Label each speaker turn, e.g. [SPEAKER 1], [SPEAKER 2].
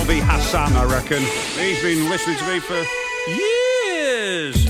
[SPEAKER 1] be Hassan, I reckon. He's been listening to me for years.